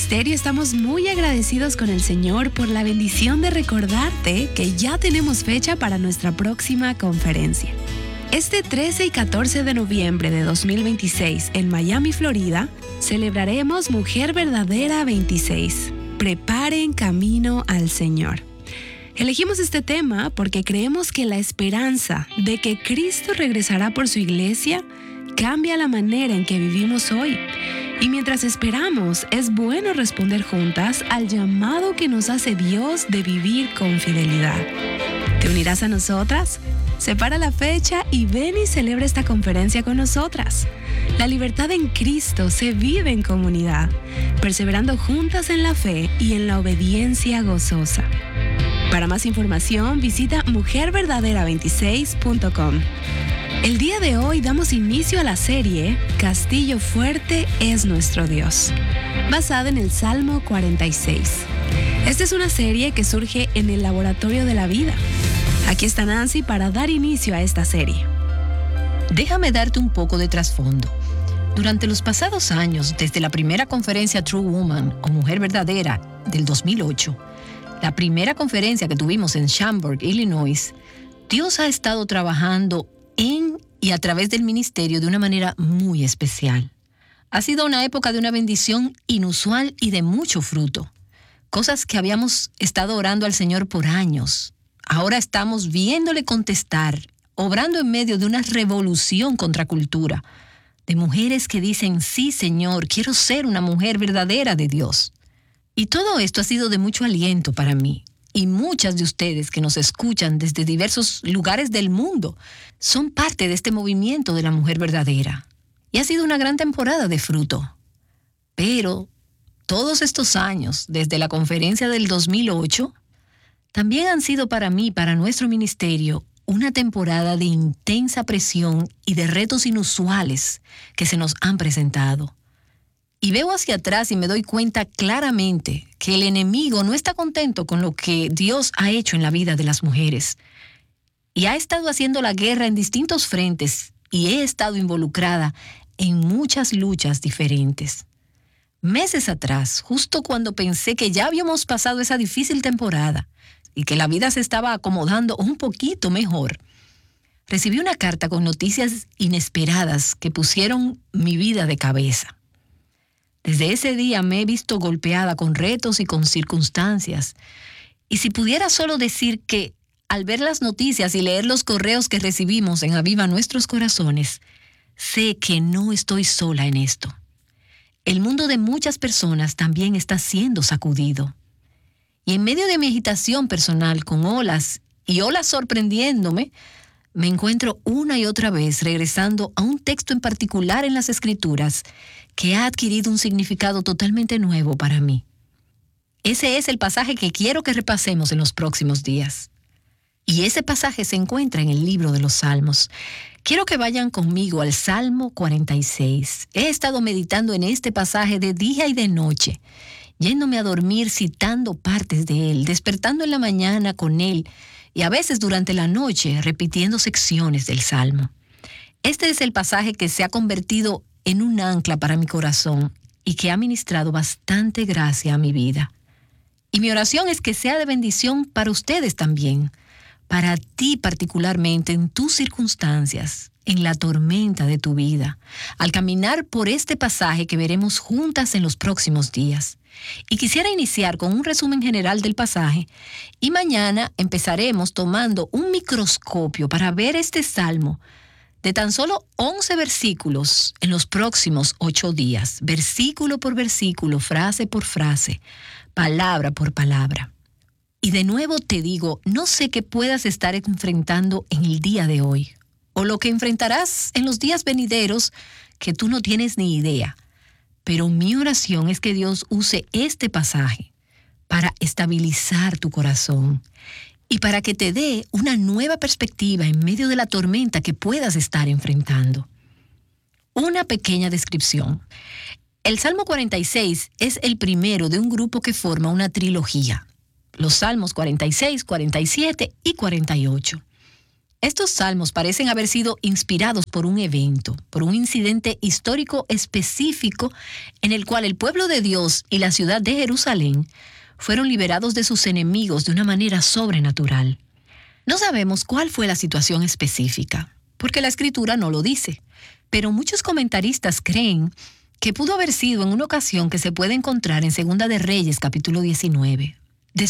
ministerio estamos muy agradecidos con el Señor por la bendición de recordarte que ya tenemos fecha para nuestra próxima conferencia. Este 13 y 14 de noviembre de 2026 en Miami, Florida, celebraremos Mujer Verdadera 26. Preparen camino al Señor. Elegimos este tema porque creemos que la esperanza de que Cristo regresará por su iglesia cambia la manera en que vivimos hoy. Y mientras esperamos, es bueno responder juntas al llamado que nos hace Dios de vivir con fidelidad. ¿Te unirás a nosotras? Separa la fecha y ven y celebra esta conferencia con nosotras. La libertad en Cristo se vive en comunidad, perseverando juntas en la fe y en la obediencia gozosa. Para más información, visita mujerverdadera26.com. El día de hoy damos inicio a la serie Castillo Fuerte es nuestro Dios, basada en el Salmo 46. Esta es una serie que surge en el Laboratorio de la Vida. Aquí está Nancy para dar inicio a esta serie. Déjame darte un poco de trasfondo. Durante los pasados años, desde la primera conferencia True Woman o Mujer Verdadera del 2008, la primera conferencia que tuvimos en Schaumburg, Illinois, Dios ha estado trabajando en y a través del ministerio de una manera muy especial. Ha sido una época de una bendición inusual y de mucho fruto. Cosas que habíamos estado orando al Señor por años. Ahora estamos viéndole contestar, obrando en medio de una revolución contra cultura, de mujeres que dicen, sí, Señor, quiero ser una mujer verdadera de Dios. Y todo esto ha sido de mucho aliento para mí. Y muchas de ustedes que nos escuchan desde diversos lugares del mundo son parte de este movimiento de la mujer verdadera. Y ha sido una gran temporada de fruto. Pero todos estos años, desde la conferencia del 2008, también han sido para mí, para nuestro ministerio, una temporada de intensa presión y de retos inusuales que se nos han presentado. Y veo hacia atrás y me doy cuenta claramente que el enemigo no está contento con lo que Dios ha hecho en la vida de las mujeres. Y ha estado haciendo la guerra en distintos frentes y he estado involucrada en muchas luchas diferentes. Meses atrás, justo cuando pensé que ya habíamos pasado esa difícil temporada y que la vida se estaba acomodando un poquito mejor, recibí una carta con noticias inesperadas que pusieron mi vida de cabeza. Desde ese día me he visto golpeada con retos y con circunstancias. Y si pudiera solo decir que al ver las noticias y leer los correos que recibimos en Aviva Nuestros Corazones, sé que no estoy sola en esto. El mundo de muchas personas también está siendo sacudido. Y en medio de mi agitación personal con olas y olas sorprendiéndome, me encuentro una y otra vez regresando a un texto en particular en las Escrituras que ha adquirido un significado totalmente nuevo para mí. Ese es el pasaje que quiero que repasemos en los próximos días. Y ese pasaje se encuentra en el libro de los Salmos. Quiero que vayan conmigo al Salmo 46. He estado meditando en este pasaje de día y de noche, yéndome a dormir citando partes de él, despertando en la mañana con él y a veces durante la noche repitiendo secciones del Salmo. Este es el pasaje que se ha convertido en un ancla para mi corazón y que ha ministrado bastante gracia a mi vida. Y mi oración es que sea de bendición para ustedes también, para ti particularmente en tus circunstancias, en la tormenta de tu vida, al caminar por este pasaje que veremos juntas en los próximos días. Y quisiera iniciar con un resumen general del pasaje y mañana empezaremos tomando un microscopio para ver este salmo de tan solo 11 versículos en los próximos 8 días, versículo por versículo, frase por frase, palabra por palabra. Y de nuevo te digo, no sé qué puedas estar enfrentando en el día de hoy, o lo que enfrentarás en los días venideros que tú no tienes ni idea. Pero mi oración es que Dios use este pasaje para estabilizar tu corazón y para que te dé una nueva perspectiva en medio de la tormenta que puedas estar enfrentando. Una pequeña descripción. El Salmo 46 es el primero de un grupo que forma una trilogía. Los Salmos 46, 47 y 48. Estos salmos parecen haber sido inspirados por un evento, por un incidente histórico específico en el cual el pueblo de Dios y la ciudad de Jerusalén fueron liberados de sus enemigos de una manera sobrenatural. No sabemos cuál fue la situación específica, porque la Escritura no lo dice, pero muchos comentaristas creen que pudo haber sido en una ocasión que se puede encontrar en Segunda de Reyes, capítulo 19.